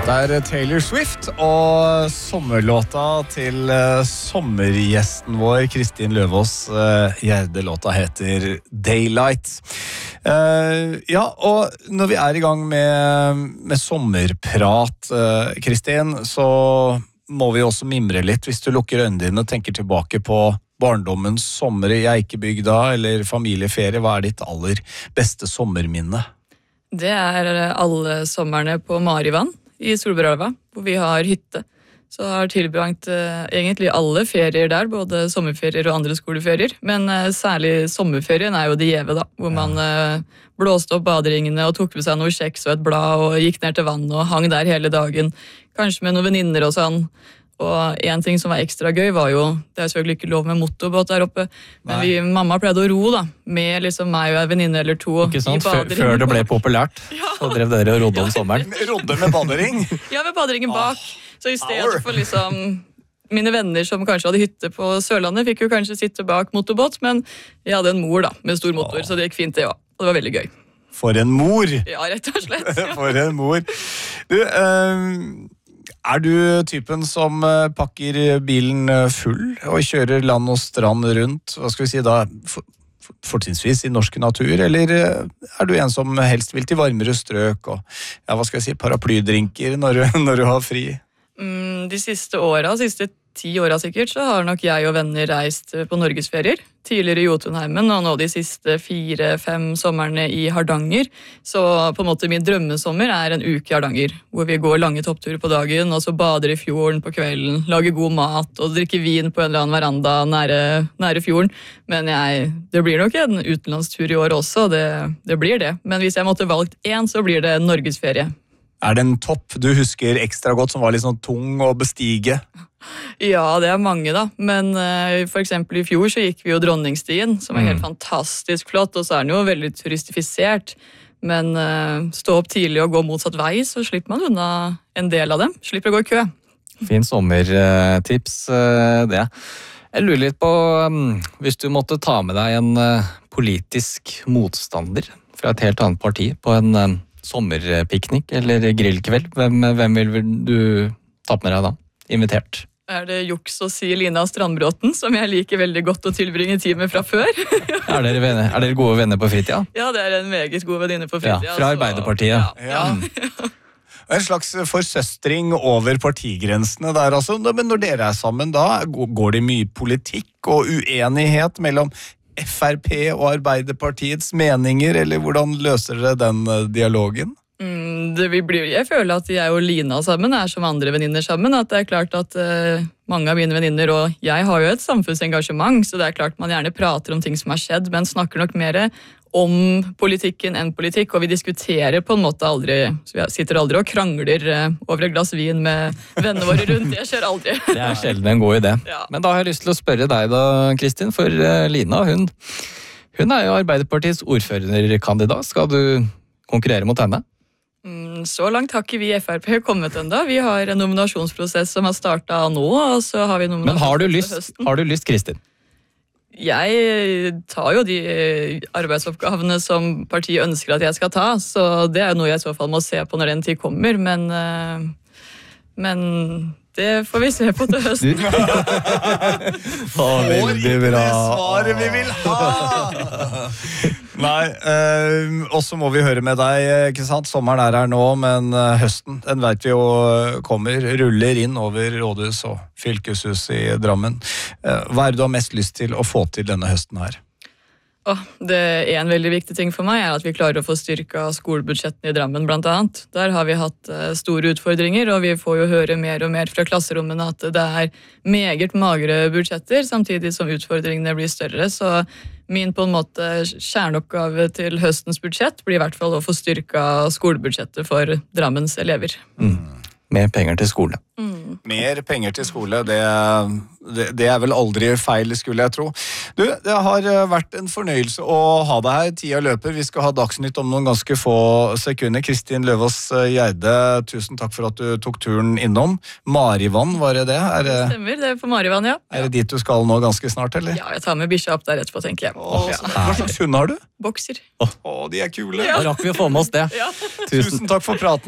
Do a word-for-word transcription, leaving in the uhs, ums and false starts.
Det er Taylor Swift og sommerlåta til uh, sommergjesten vår, Kristin Løvaas. Uh, Gjerde-låta heter Daylight. Uh, ja, og når vi er i gang med, med sommerprat, uh, Kristin, så må vi også mimre litt. Hvis du lukker øynene dine og tenker tilbake på barndommens sommer i Eikebygda eller familieferie, hva er ditt aller beste sommerminne? Det er alle sommerne på Marivann i Solbergelva, hvor vi har hytte. Så jeg har tilbrakt eh, egentlig alle ferier der, både sommerferier og andre skoleferier. Men eh, særlig sommerferien er jo det gjeve, da, hvor man eh, blåste opp baderingene og tok med seg noe kjeks og et blad og gikk ned til vannet og hang der hele dagen. Kanskje med noen venninner og sånn. Og en ting som var ekstra gøy var jo, det er selvfølgelig ikke lov med motorbåt der oppe, men vi, mamma pleide å ro da, med liksom meg og en venninne eller to. Ikke sant, før, før det ble populært, ja. Så drev dere og rodde om sommeren. Rodde med badering? Ja, med baderingen bak. Så i stedet for liksom, mine venner som kanskje hadde hytte på Sørlandet, fikk jo kanskje sitte bak motorbåt, men jeg hadde en mor da, med stor motor, så det gikk fint det også. Og det var veldig gøy. For en mor! Ja, rett og slett. Ja. For en mor. Du, øh... Er du typen som pakker bilen full og kjører land og strand rundt, hva skal vi si da, fortrinnsvis i norsk natur, eller er du en som helst vil til varmere strøk og, ja, hva skal jeg si, paraplydrinker når du, når du har fri? Mm, de siste årene, de siste ti årene sikkert, så har nok jeg og venner reist på norgesferier. Tidligere i Jotunheimen, og nå de siste fire-fem sommerne i Hardanger. Så på en måte min drømmesommer er en uke i Hardanger, hvor vi går lange toppturer på dagen, og så bader i fjorden på kvelden, lager god mat, og drikker vin på en eller annen veranda nære, nære fjorden. Men jeg, det blir nok en utenlandstur i år også, det, det blir det. Men hvis jeg måtte valgt en, så blir det norgesferie. Er det en topp du husker ekstra godt, som var litt sånn tung å bestige? Ja, det er mange da, men uh, for eksempel i fjor så gikk vi jo Dronningstien, som er helt mm. fantastisk flott, og så er den jo veldig turistifisert, men uh, stå opp tidlig og gå motsatt vei, så slipper man unna en del av dem, slipper å gå i kø. Fin sommertips, uh, det. Jeg lurer litt på, um, hvis du måtte ta med deg en uh, politisk motstander fra et helt annet parti på en uh, sommerpiknik eller grillkveld, hvem, hvem vil du ta med deg da? Invitert? Er det juks å si Lina Strandbråten, som jeg liker veldig godt å tilbringe tid med fra før? er, dere venner, er dere gode venner på fritida? Ja, det er en meget god venninne på fritida. Ja, fra Arbeiderpartiet. Så, ja, ja. En slags forsøstring over partigrensene der, altså. Men når dere er sammen da, går det mye politikk og uenighet mellom F R P og Arbeiderpartiets meninger, eller hvordan løser dere den dialogen? Mm, det blir, jeg føler at jeg og Lina sammen er som andre venninner sammen, at det er klart at uh, mange av mine venninner og jeg har jo et samfunnsengasjement, så det er klart man gjerne prater om ting som har skjedd, men snakker nok mer om politikken enn politikk, og vi diskuterer på en måte aldri, så vi sitter aldri og krangler uh, over et glass vin med vennene våre rundt, det skjer aldri. Det er sjelden en god idé. Ja. Men da har jeg lyst til å spørre deg da, Kristin, for uh, Lina, hun, hun er jo Arbeiderpartiets ordførerkandidat, skal du konkurrere mot henne? Så langt har ikke vi i F R P kommet enda. Vi har en nominasjonsprosess som har startet nå, og så har vi nominasjon. Men har du lyst, har du lyst, Kristin? Jeg tar jo de arbeidsoppgavene som partiet ønsker at jeg skal ta, så det er noe jeg i så fall må se på når den tid kommer, men, men det får vi se på til høsten. Får ikke det svaret vi vil ha! Nei, øh, og så må vi høre med deg, ikke sant? Sommeren er her nå, men øh, høsten, den vet vi jo kommer, ruller inn over rådhus og fylkeshus i Drammen. Uh, hva er det du har mest lyst til å få til denne høsten her? Oh, det er en veldig viktig ting for meg er at vi klarer å få styrket skolebudsjettene i Drammen blant annet. Der har vi hatt uh, store utfordringer, og vi får jo høre mer og mer fra klasserommene at det er meget magre budsjetter, samtidig som utfordringene blir større, så min på en måte kjerneoppgave til høstens budsjett blir i hvert fall å få styrket skolebudsjettet for Drammens elever. Mm. Mer penger til skole. Mm. Mer penger til skole, det, det, det er vel aldri feil, skulle jeg tro. Du, det har vært en fornøyelse å ha deg her. Tida løper. Vi skal ha Dagsnytt om noen ganske få sekunder. Kristin Løvaas Gjerde, tusen takk for at du tok turen innom. Marivann, var det det? Er det stemmer, det er på Marivann, ja. Er det dit du skal nå ganske snart, eller? Ja, jeg tar med bikkja opp der etterpå, tenker jeg. Åh, ja. Hva slags hund har du? Bokser. Åh, de er kule. Ja. Da rakk vi å få med oss det. Ja. Tusen takk for praten.